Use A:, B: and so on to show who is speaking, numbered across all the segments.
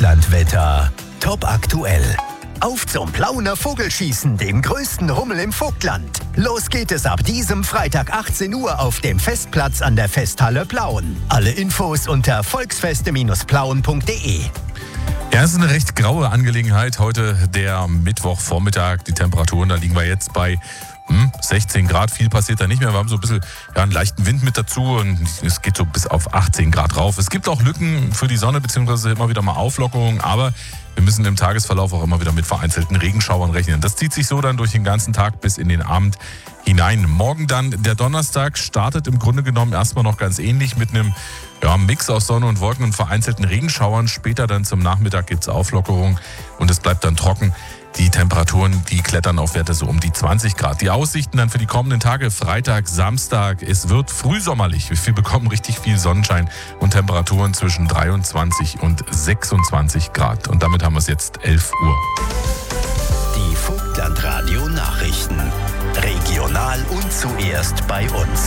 A: Vogtlandwetter. Top aktuell. Auf zum Plauner Vogelschießen, dem größten Rummel im Vogtland. Los geht es ab diesem Freitag 18 Uhr auf dem Festplatz an der Festhalle Plauen. Alle Infos unter volksfeste-plauen.de.
B: Ja, es ist eine recht graue Angelegenheit. Heute der Mittwochvormittag. Die Temperaturen, da liegen wir jetzt bei 16 Grad. Viel passiert da nicht mehr. Wir haben so ein bisschen einen leichten Wind mit dazu und es geht so bis auf 18 Grad rauf. Es gibt auch Lücken für die Sonne, beziehungsweise immer wieder mal Auflockerungen, aber wir müssen im Tagesverlauf auch immer wieder mit vereinzelten Regenschauern rechnen. Das zieht sich so dann durch den ganzen Tag bis in den Abend hinein. Morgen dann, der Donnerstag, startet im Grunde genommen erstmal noch ganz ähnlich mit einem Mix aus Sonne und Wolken und vereinzelten Regenschauern. Später dann zum Nachmittag gibt es Auflockerung und es bleibt dann trocken. Die Temperaturen, die klettern auf Werte so um die 20 Grad. Die Aussichten dann für die kommenden Tage, Freitag, Samstag, es wird frühsommerlich. Wir bekommen richtig viel Sonnenschein und Temperaturen zwischen 23 und 26 Grad. Und damit haben wir es jetzt 11 Uhr.
A: Die Vogtlandradio Nachrichten. Regional und zuerst bei uns.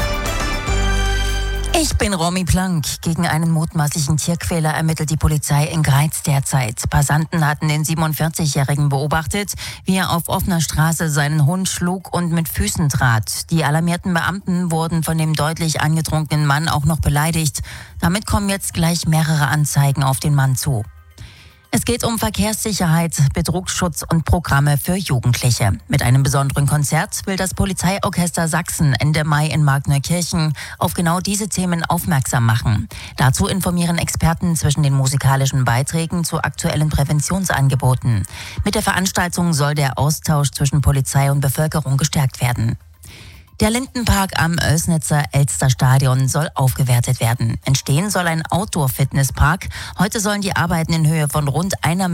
C: Ich bin Romy Plank. Gegen einen mutmaßlichen Tierquäler ermittelt die Polizei in Greiz derzeit. Passanten hatten den 47-Jährigen beobachtet, wie er auf offener Straße seinen Hund schlug und mit Füßen trat. Die alarmierten Beamten wurden von dem deutlich angetrunkenen Mann auch noch beleidigt. Damit kommen jetzt gleich mehrere Anzeigen auf den Mann zu. Es geht um Verkehrssicherheit, Betrugsschutz und Programme für Jugendliche. Mit einem besonderen Konzert will das Polizeiorchester Sachsen Ende Mai in Markneukirchen auf genau diese Themen aufmerksam machen. Dazu informieren Experten zwischen den musikalischen Beiträgen zu aktuellen Präventionsangeboten. Mit der Veranstaltung soll der Austausch zwischen Polizei und Bevölkerung gestärkt werden. Der Lindenpark am Oelsnitzer Elsterstadion soll aufgewertet werden. Entstehen soll ein Outdoor-Fitnesspark. Heute sollen die Arbeiten in Höhe von rund 1